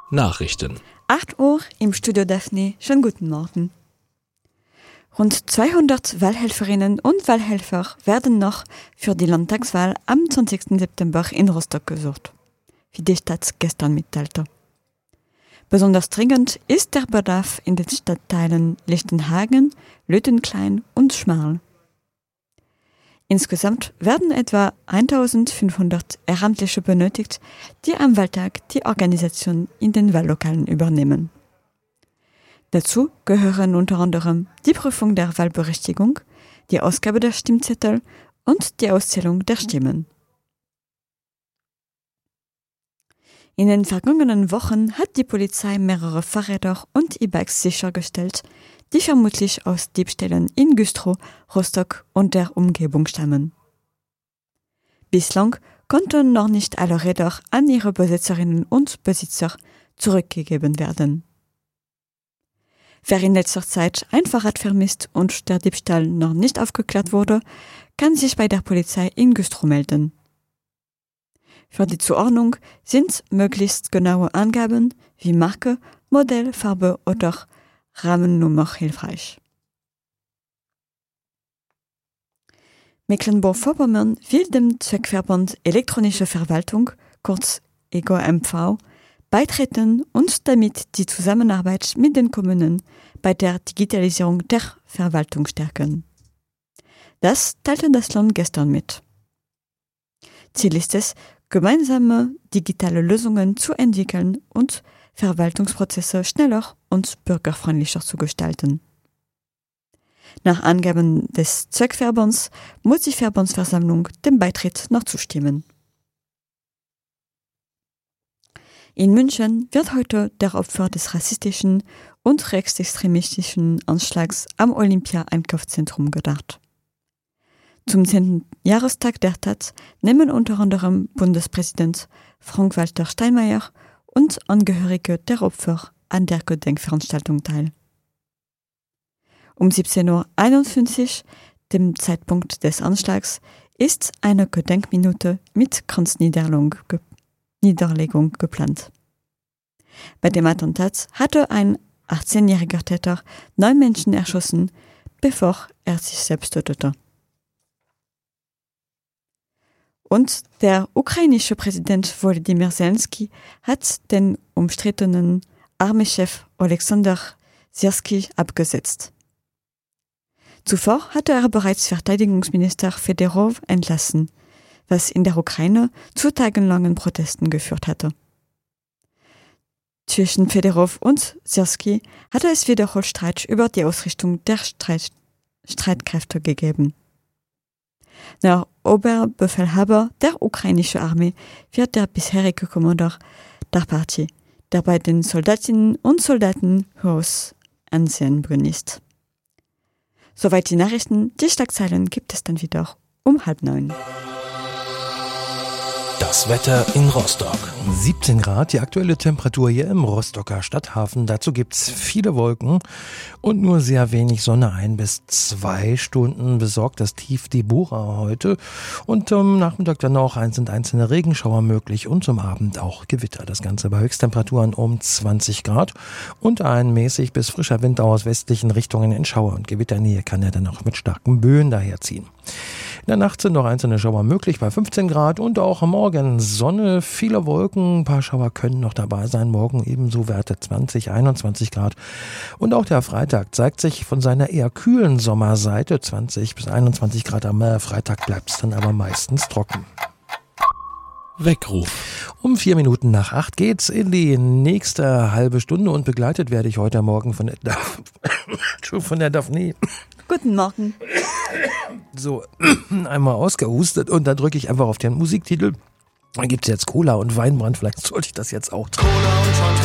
Nachrichten. 8 Uhr im Studio Daphne. Schönen guten Morgen. Rund 200 Wahlhelferinnen und Wahlhelfer werden noch für die Landtagswahl am 20. September in Rostock gesucht, wie die Stadt gestern mitteilte. Besonders dringend ist der Bedarf in den Stadtteilen Lichtenhagen, Lüttenklein und Schmarl. Insgesamt werden etwa 1500 Ehrenamtliche benötigt, die am Wahltag die Organisation in den Wahllokalen übernehmen. Dazu gehören unter anderem die Prüfung der Wahlberechtigung, die Ausgabe der Stimmzettel und die Auszählung der Stimmen. In den vergangenen Wochen hat die Polizei mehrere Fahrräder und E-Bikes sichergestellt, die vermutlich aus Diebstählen in Güstrow, Rostock und der Umgebung stammen. Bislang konnten noch nicht alle Räder an ihre Besitzerinnen und Besitzer zurückgegeben werden. Wer in letzter Zeit ein Fahrrad vermisst und der Diebstahl noch nicht aufgeklärt wurde, kann sich bei der Polizei in Güstrow melden. Für die Zuordnung sind möglichst genaue Angaben wie Marke, Modell, Farbe oder Rahmennummer hilfreich. Mecklenburg-Vorpommern will dem Zweckverband Elektronische Verwaltung, kurz EGOMV, beitreten und damit die Zusammenarbeit mit den Kommunen bei der Digitalisierung der Verwaltung stärken. Das teilte das Land gestern mit. Ziel ist es, gemeinsame digitale Lösungen zu entwickeln und Verwaltungsprozesse schneller und bürgerfreundlicher zu gestalten. Nach Angaben des Zweckverbands muss die Verbandsversammlung dem Beitritt noch zustimmen. In München wird heute der Opfer des rassistischen und rechtsextremistischen Anschlags am Olympia-Einkaufszentrum gedacht. Zum 10. Jahrestag der Tat nehmen unter anderem Bundespräsident Frank-Walter Steinmeier und Angehörige der Opfer an der Gedenkveranstaltung teil. Um 17:51 Uhr, dem Zeitpunkt des Anschlags, ist eine Gedenkminute mit Kranzniederlegung geplant. Bei dem Attentat hatte ein 18-jähriger Täter 9 Menschen erschossen, bevor er sich selbst tötete. Und der ukrainische Präsident Volodymyr Zelensky hat den umstrittenen Armeechef Alexander Syrski abgesetzt. Zuvor hatte er bereits Verteidigungsminister Fedorov entlassen, was in der Ukraine zu tagelangen Protesten geführt hatte. Zwischen Fedorov und Syrski hatte es wiederholt Streit über die Ausrichtung der Streitkräfte gegeben. Der Oberbefehlhaber der ukrainischen Armee wird der bisherige Kommandeur der Partie, der bei den Soldatinnen und Soldaten hohes Ansehen genießt. Soweit die Nachrichten, die Schlagzeilen gibt es dann wieder um 8:30. Das Wetter in Rostock. 17 Grad, die aktuelle Temperatur hier im Rostocker Stadthafen. Dazu gibt's viele Wolken und nur sehr wenig Sonne. 1 bis 2 Stunden besorgt das Tief Deborah heute. Und am Nachmittag dann auch sind einzelne Regenschauer möglich und zum Abend auch Gewitter. Das Ganze bei Höchsttemperaturen um 20 Grad und ein mäßig bis frischer Wind aus westlichen Richtungen in Schauer- und Gewitternähe kann er dann auch mit starken Böen daherziehen. In der Nacht sind noch einzelne Schauer möglich bei 15 Grad und auch morgen Sonne, viele Wolken, ein paar Schauer können noch dabei sein. Morgen ebenso Werte 20, 21 Grad. Und auch der Freitag zeigt sich von seiner eher kühlen Sommerseite, 20 bis 21 Grad am Freitag bleibt es dann aber meistens trocken. Weckruf. Um 8:04 geht's in die nächste halbe Stunde und begleitet werde ich heute Morgen von der Daphne. Guten Morgen. So, einmal ausgehustet und dann drücke ich einfach auf den Musiktitel. Da gibt's jetzt Cola und Weinbrand, vielleicht sollte ich das jetzt auch tun.